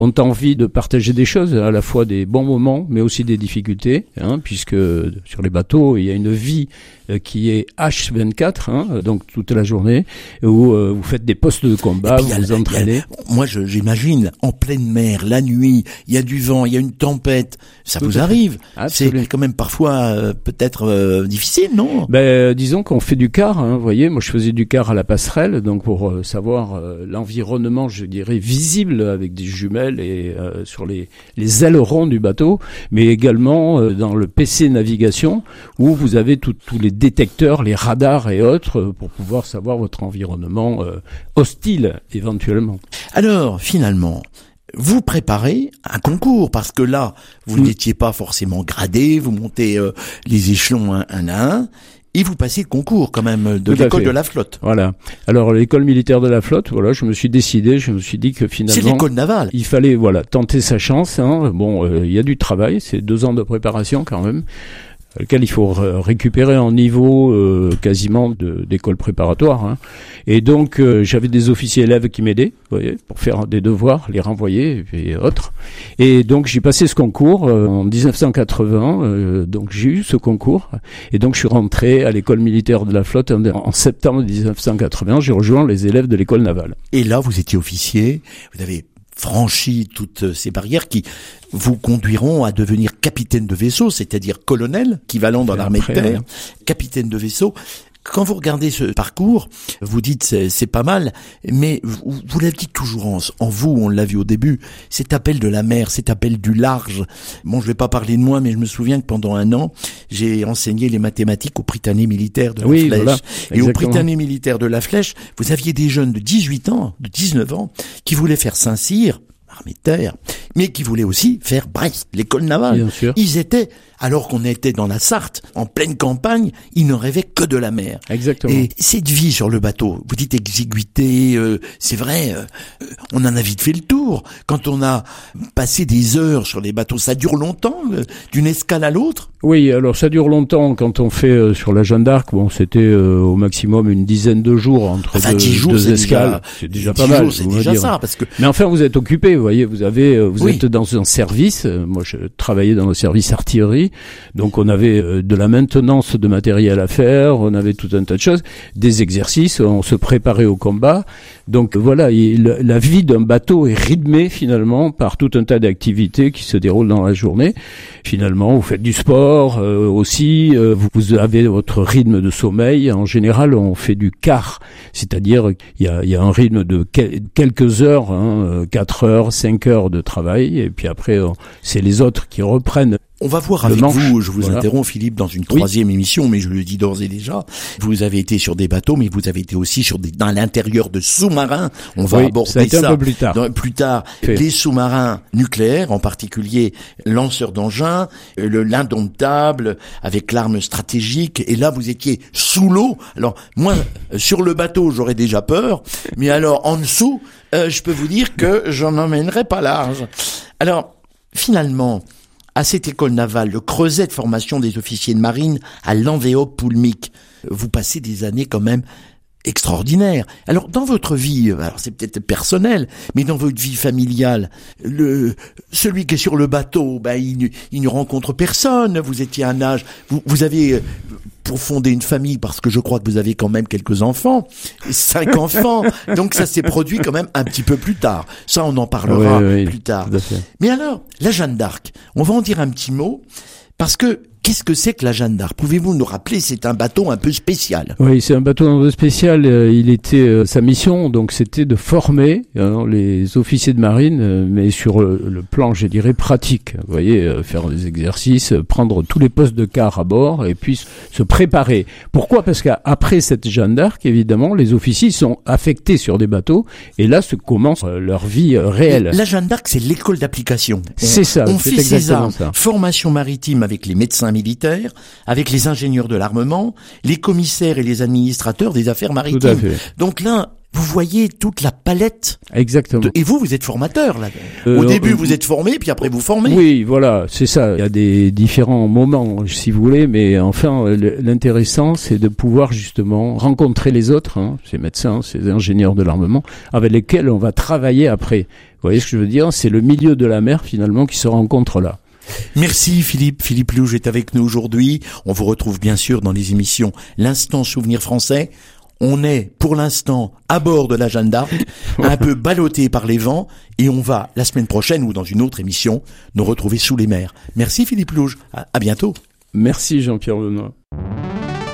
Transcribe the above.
ont envie de partager des choses, à la fois des bons moments, mais aussi des difficultés, puisque sur les bateaux, il y a une vie qui est H24, donc toute la journée, où vous faites des postes de combat, vous vous entraînez. Moi, j'imagine, en pleine mer, la nuit, il y a du vent, il y a une tempête, ça vous arrive. C'est quand même parfois peut-être difficile, non? Disons qu'on fait du car, vous voyez, moi je faisais du car à la passerelle, donc pour savoir l'environnement, je dirais, visible avec des jumelles et sur les ailerons du bateau, mais également dans le PC navigation, où vous avez tous les détecteurs, les radars et autres, pour pouvoir savoir votre environnement hostile, éventuellement. Alors, finalement, vous préparez un concours, parce que là, vous n'étiez pas forcément gradé, vous montez les échelons un à un, et vous passez le concours quand même de l'école de la flotte. Voilà. Alors l'école militaire de la flotte, voilà, je me suis dit que finalement c'est l'école navale. Il fallait tenter sa chance. Il y a du travail, c'est 2 ans de préparation quand même, lequel il faut récupérer en niveau quasiment d'école préparatoire. Et donc j'avais des officiers élèves qui m'aidaient, vous voyez, pour faire des devoirs, les renvoyer et autres. Et donc j'ai passé ce concours en 1980. Donc j'ai eu ce concours et donc je suis rentré à l'école militaire de la flotte en septembre 1980. J'ai rejoint les élèves de l'école navale. Et là vous étiez officier, vous avez franchi toutes ces barrières qui vous conduiront à devenir capitaine de vaisseau, c'est-à-dire colonel, équivalent dans l'armée de terre, capitaine de vaisseau. Quand vous regardez ce parcours, vous dites c'est pas mal, mais vous l'avez dit toujours en vous, on l'a vu au début, cet appel de la mer, cet appel du large. Bon, je vais pas parler de moi, mais je me souviens que pendant 1 an, j'ai enseigné les mathématiques au Prytanée militaire de la Flèche. Voilà, et au Prytanée militaire de la Flèche, vous aviez des jeunes de 18 ans, de 19 ans, qui voulaient faire Saint-Cyr, armée de terre, mais qui voulaient aussi faire Brest, l'école navale. Bien sûr. Ils étaient, alors qu'on était dans la Sarthe, en pleine campagne, ils ne rêvaient que de la mer. Exactement. Et cette vie sur le bateau, vous dites exiguïté, c'est vrai, on en a vite fait le tour. Quand on a passé des heures sur les bateaux, ça dure longtemps, d'une escale à l'autre? Oui, alors ça dure longtemps quand on fait sur la Jeanne d'Arc. Bon, c'était au maximum une dizaine de jours entre 10 jours, deux escales. C'est déjà pas mal. C'est déjà ça, parce que. Mais enfin, vous êtes occupé, vous voyez, vous êtes dans un service. Moi, je travaillais dans le service artillerie, donc on avait de la maintenance de matériel à faire, on avait tout un tas de choses, des exercices, on se préparait au combat. Donc voilà, la vie d'un bateau est rythmée finalement par tout un tas d'activités qui se déroulent dans la journée. Finalement, vous faites du sport aussi, vous avez votre rythme de sommeil. En général, on fait du quart, c'est-à-dire il y a un rythme de quelques heures, 4 heures, 5 heures de travail, et puis après, c'est les autres qui reprennent. On va voir avec vous, je vous interromps Philippe, dans une 3e émission, mais je le dis d'ores et déjà, vous avez été sur des bateaux, mais vous avez été aussi dans l'intérieur de sous-marins. On va aborder ça un peu plus tard. Les sous-marins nucléaires, en particulier lanceurs d'engins, l'indomptable, avec l'arme stratégique, et là vous étiez sous l'eau. Alors moi, sur le bateau, j'aurais déjà peur, mais alors en dessous, je peux vous dire que j'en emmènerai pas large. Alors, finalement, à cette école navale, le creuset de formation des officiers de marine à Lanvéoc-Poulmic, vous passez des années quand même extraordinaires. Alors, dans votre vie, alors c'est peut-être personnel, mais dans votre vie familiale, celui qui est sur le bateau, il ne rencontre personne. Vous étiez à un âge, vous avez, pour fonder une famille, parce que je crois que vous avez quand même quelques enfants, 5 enfants, donc ça s'est produit quand même un petit peu plus tard. Ça, on en parlera plus tard. Mais alors, la Jeanne d'Arc, on va en dire un petit mot, parce que qu'est-ce que c'est que la Jeanne d'Arc? Pouvez-vous nous rappeler? C'est un bateau un peu spécial. Oui, c'est un bateau un peu spécial. Sa mission, donc, c'était de former les officiers de marine, mais sur le plan, je dirais, pratique. Vous voyez, faire des exercices, prendre tous les postes de quart à bord, et puis se préparer. Pourquoi? Parce qu'après cette Jeanne d'Arc, évidemment, les officiers sont affectés sur des bateaux, et là se commence leur vie réelle. La Jeanne d'Arc, c'est l'école d'application. C'est ça. On fait ces armes. Formation maritime avec les médecins militaires, avec les ingénieurs de l'armement, les commissaires et les administrateurs des affaires maritimes. Tout à fait. Donc là, vous voyez toute la palette. Exactement. Et vous êtes formateur là. Au début, vous êtes formé, puis après vous formez. Oui, voilà, c'est ça. Il y a des différents moments, si vous voulez, mais enfin, l'intéressant, c'est de pouvoir justement rencontrer les autres, ces médecins, ces ingénieurs de l'armement, avec lesquels on va travailler après. Vous voyez ce que je veux dire? C'est le milieu de la mer, finalement, qui se rencontre là. Merci Philippe. Philippe Louge est avec nous aujourd'hui. On vous retrouve bien sûr dans les émissions L'Instant Souvenir Français. On est pour l'instant à bord de la Jeanne d'Arc, un peu ballotté par les vents, et on va la semaine prochaine ou dans une autre émission nous retrouver sous les mers. Merci Philippe Louge. À bientôt. Merci Jean-Pierre Benoît.